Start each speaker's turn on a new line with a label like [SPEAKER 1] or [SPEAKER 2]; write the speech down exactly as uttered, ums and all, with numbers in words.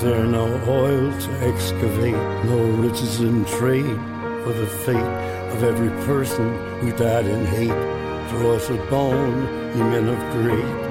[SPEAKER 1] There no oil to excavate, no riches in trade, for the fate of every person who died in hate. Throw us a bone, ye men of great.